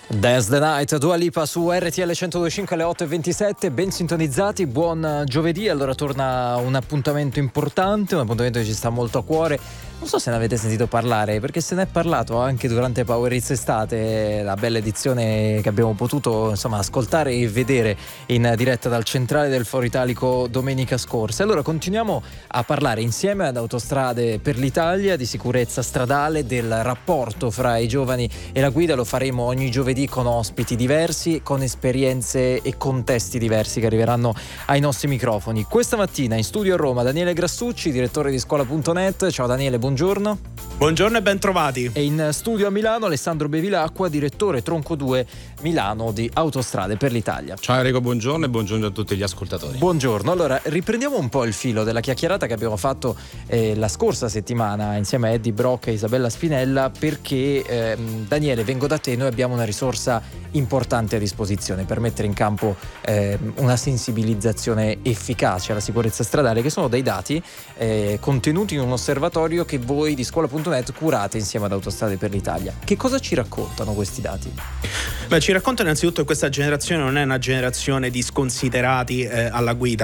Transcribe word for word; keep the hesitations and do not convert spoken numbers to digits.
Dance the Night, Dua Lipa su R T L centodue e cinque alle otto e ventisette, ben sintonizzati, buon giovedì. Allora torna un appuntamento importante, un appuntamento che ci sta molto a cuore. Non so se ne avete sentito parlare, perché se ne è parlato anche durante Power Hits Estate, la bella edizione che abbiamo potuto insomma ascoltare e vedere in diretta dal centrale del Foro Italico domenica scorsa. Allora continuiamo a parlare insieme ad Autostrade per l'Italia di sicurezza stradale, del rapporto fra i giovani e la guida. Lo faremo ogni giovedì con ospiti diversi, con esperienze e contesti diversi che arriveranno ai nostri microfoni. Questa mattina in studio a Roma Daniele Grassucci, direttore di scuola punto net. Ciao Daniele, buongiorno. Buongiorno e ben trovati. E in studio a Milano Alessandro Bevilacqua, direttore Tronco due Milano di Autostrade per l'Italia. Ciao Enrico, buongiorno e buongiorno a tutti gli ascoltatori. Buongiorno. Allora riprendiamo un po' il filo della chiacchierata che abbiamo fatto eh, la scorsa settimana insieme a Eddie Brock e Isabella Spinella, perché ehm, Daniele, vengo da te, noi abbiamo una risorsa importante a disposizione per mettere in campo eh, una sensibilizzazione efficace alla sicurezza stradale, che sono dei dati eh, contenuti in un osservatorio che voi di scuola punto net curate insieme ad Autostrade per l'Italia. Che cosa ci raccontano questi dati? Beh, ci raccontano innanzitutto che questa generazione non è una generazione di sconsiderati eh, alla guida.